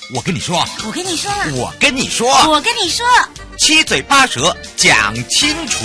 我跟你说， 我跟你说了， 我跟你说， 我跟你说， 七嘴八舌讲清楚。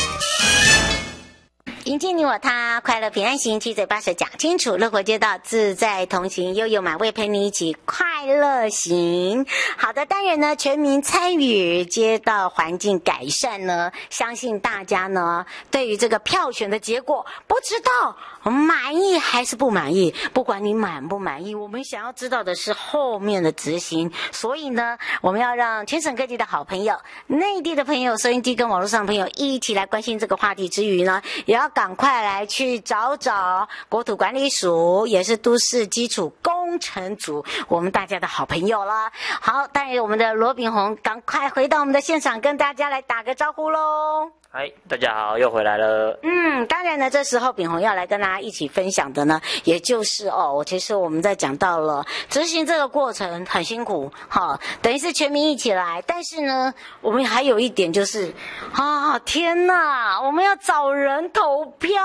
迎接你我他，快乐平安行，七嘴八舌讲清楚，乐活街道自在同行，悠悠满位陪你一起快乐行。好的，当然呢，全民参与街道环境改善呢，相信大家呢对于这个票选的结果不知道满意还是不满意，不管你满不满意，我们想要知道的是后面的执行。所以呢，我们要让全省各地的好朋友、内地的朋友、收音机跟网络上的朋友一起来关心这个话题之余呢，也要赶快来去找国土管理署，也是都市基础工程组，我们大家的好朋友了。好，当然我们的罗炳宏赶快回到我们的现场，跟大家来打个招呼咯。 嗨，大家好，又回来了。 当然呢，这时候炳宏要来跟大家一起分享的呢，也就是其实我们在讲到了执行这个过程很辛苦，等于是全民一起来，但是呢，我们还有一点就是天哪，我们要找人投票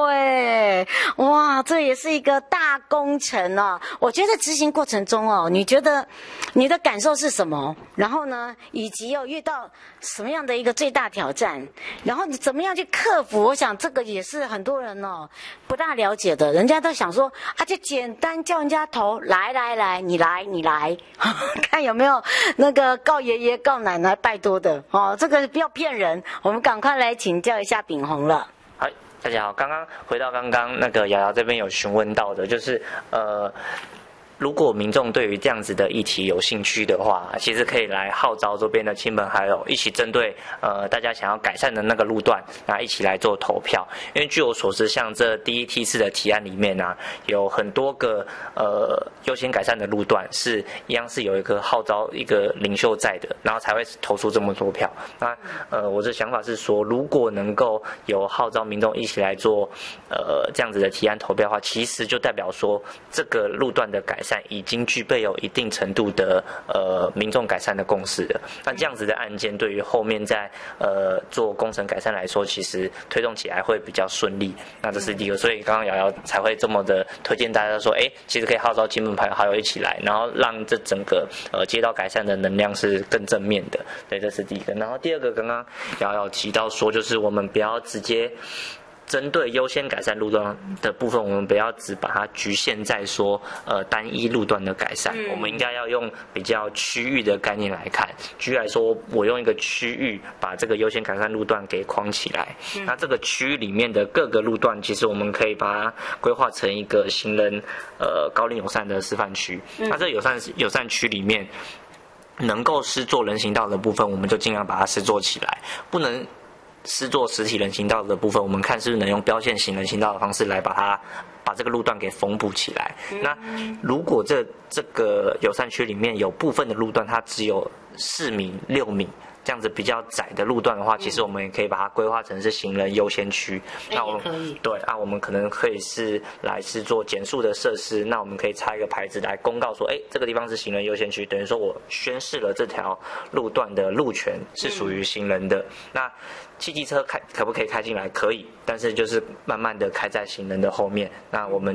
哇，这也是一个大工程哦。我觉得执行过程中你觉得你的感受是什么？然后呢，以及遇到什么样的一个最大挑战？然后你怎么样去克服？我想这个也是很多人不大了解的，人家都想说就简单叫人家投，来，你来看有没有那个告爷爷告奶奶拜托的这个不要骗人。我们赶快来请教一下炳宏了。 嗨，大家好，回到刚刚那个瑶瑶这边有询问到的，就是如果民众对于这样子的议题有兴趣的话，其实可以来号召周边的亲朋好友一起针对大家想要改善的那个路段，那一起来做投票。因为据我所知，像这第一梯次的提案里面有很多个优先改善的路段是一样是有一个号召一个领袖在的，然后才会投出这么多票。那我的想法是说，如果能够有号召民众一起来做这样子的提案投票的话，其实就代表说这个路段的改善已经具备有一定程度的民众改善的共识了。那这样子的案件对于后面在做工程改善来说，其实推动起来会比较顺利。那这是第一个，所以刚刚瑶瑶才会这么的推荐大家说，其实可以号召亲朋好友一起来，然后让这整个街道改善的能量是更正面的。对，这是第一个。然后第二个，刚刚瑶瑶提到说，就是我们不要直接针对优先改善路段的部分，我们不要只把它局限在说单一路段的改善，我们应该要用比较区域的概念来看。举例来说，我用一个区域把这个优先改善路段给框起来，那这个区域里面的各个路段，其实我们可以把它规划成一个行人高龄友善的示范区。那这友善区里面能够施作人行道的部分，我们就尽量把它施作起来，不能施作实体人行道的部分，我们看是不是能用标线型人行道的方式来把这个路段给缝补起来。那如果这个友善区里面有部分的路段它只有4米、6米这样子比较窄的路段的话，其实我们也可以把它规划成是行人优先区。那我们我们可能可以是做减速的设施，那我们可以插一个牌子来公告说，这个地方是行人优先区，等于说我宣示了这条路段的路权是属于行人的。那汽机车可不可以开进来？可以，但是就是慢慢的开在行人的后面。那我们